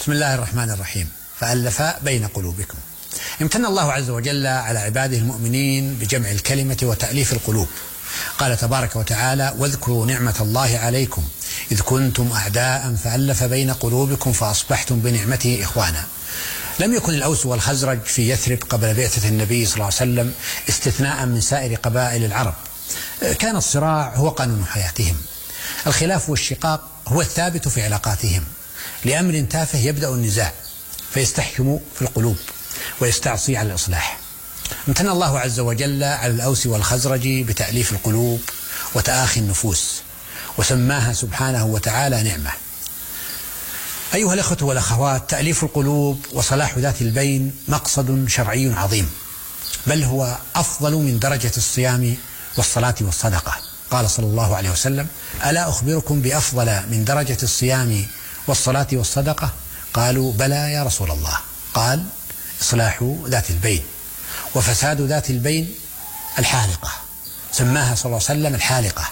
بسم الله الرحمن الرحيم. فألف بين قلوبكم. امتن الله عز وجل على عباده المؤمنين بجمع الكلمة وتأليف القلوب. قال تبارك وتعالى: واذكروا نعمة الله عليكم إذ كنتم أعداء فألف بين قلوبكم فأصبحتم بنعمته إخوانا. لم يكن الأوس والخزرج في يثرب قبل بعثة النبي صلى الله عليه وسلم استثناء من سائر قبائل العرب. كان الصراع هو قانون حياتهم. الخلاف والشقاق هو الثابت في علاقاتهم. لأمر تافه يبدأ النزاع فيستحكم في القلوب ويستعصي على الإصلاح. امتن الله عز وجل على الأوس والخزرج بتأليف القلوب وتآخي النفوس، وسماها سبحانه وتعالى نعمة. أيها الأخوة والأخوات، تأليف القلوب وصلاح ذات البين مقصد شرعي عظيم، بل هو أفضل من درجة الصيام والصلاة والصدقة. قال صلى الله عليه وسلم: ألا أخبركم بأفضل من درجة الصيام والصلاة والصدقة؟ قالوا: بلى يا رسول الله. قال: إصلاح ذات البين. وفساد ذات البين الحالقة، سماها صلى الله عليه وسلم الحالقة.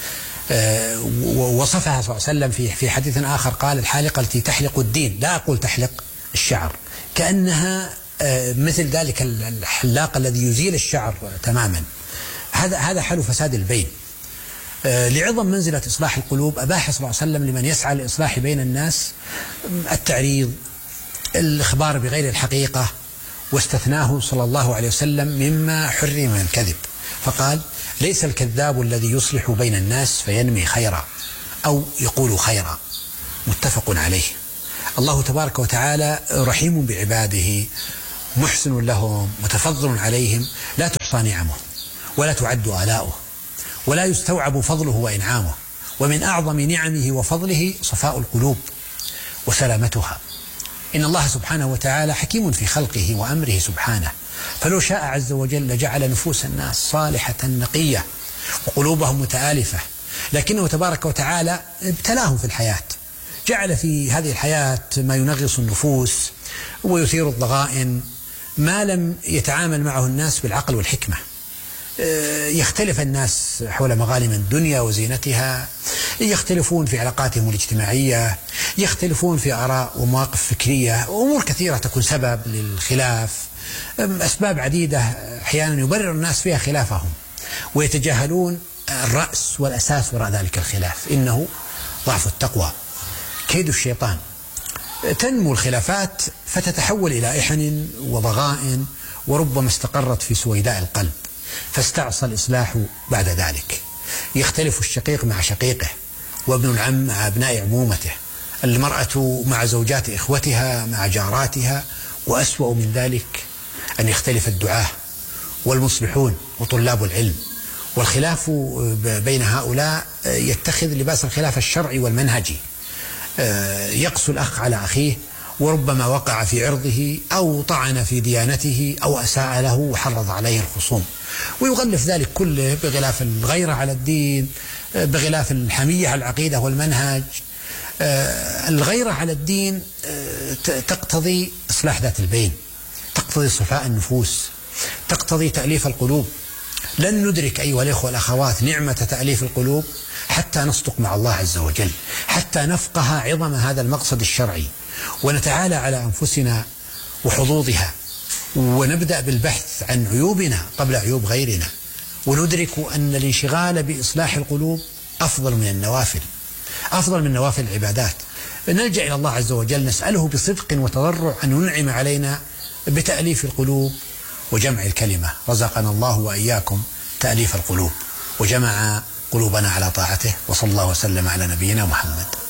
ووصفها صلى الله عليه وسلم في حديث آخر، قال: الحالقة التي تحلق الدين، لا أقول تحلق الشعر، كأنها مثل ذلك الحلاق الذي يزيل الشعر تماما. هذا حال فساد البين. لعظم منزلة إصلاح القلوب أباح صلى الله عليه وسلم لمن يسعى للإصلاح بين الناس التعريض، الإخبار بغير الحقيقة، واستثناه صلى الله عليه وسلم مما حرم من الكذب، فقال: ليس الكذاب الذي يصلح بين الناس فينمي خيرا أو يقول خيرا. متفق عليه. الله تبارك وتعالى رحيم بعباده، محسن لهم، متفضل عليهم، لا تحصى نعمه ولا تعد آلاؤه ولا يستوعب فضله وإنعامه. ومن أعظم نعمه وفضله صفاء القلوب وسلامتها. إن الله سبحانه وتعالى حكيم في خلقه وأمره سبحانه، فلو شاء عز وجل لجعل نفوس الناس صالحة نقية وقلوبهم متآلفة، لكنه تبارك وتعالى ابتلاهم في الحياة، جعل في هذه الحياة ما ينغص النفوس ويثير الضغائن، ما لم يتعامل معه الناس بالعقل والحكمة. يختلف الناس حول مغانم الدنيا وزينتها، يختلفون في علاقاتهم الاجتماعية، يختلفون في آراء ومواقف فكرية، وأمور كثيرة تكون سبب للخلاف، أسباب عديدة أحيانا يبرر الناس فيها خلافهم، ويتجاهلون الرأس والأساس وراء ذلك الخلاف، إنه ضعف التقوى، كيد الشيطان. تنمو الخلافات فتتحول إلى إحن وضغائن، وربما استقرت في سويداء القلب، فاستعصى الإصلاح بعد ذلك. يختلف الشقيق مع شقيقه، وابن العم مع أبناء عمومته، المرأة مع زوجات إخوتها، مع جاراتها، وأسوأ من ذلك أن يختلف الدعاة والمصلحون وطلاب العلم. والخلاف بين هؤلاء يتخذ لباس الخلاف الشرعي والمنهجي، يقسو الأخ على أخيه، وربما وقع في عرضه أو طعن في ديانته أو أساء له وحرض عليه الخصوم، ويغلف ذلك كله بغلاف الغيرة على الدين، بغلاف الحمية على العقيدة والمنهج. الغيرة على الدين تقتضي إصلاح ذات البين، تقتضي صفاء النفوس، تقتضي تأليف القلوب. لن ندرك أيها الأخوة والأخوات نعمة تأليف القلوب حتى نصدق مع الله عز وجل، حتى نفقه عظم هذا المقصد الشرعي، ونتعالى على أنفسنا وحظوظها، ونبدأ بالبحث عن عيوبنا قبل عيوب غيرنا، وندرك أن الانشغال بإصلاح القلوب أفضل من النوافل، أفضل من نوافل العبادات. نلجأ إلى الله عز وجل، نسأله بصدق وتضرع أن ينعم علينا بتأليف القلوب وجمع الكلمة. رزقنا الله وإياكم تأليف القلوب وجمع قلوبنا على طاعته، وصلى الله وسلم على نبينا محمد.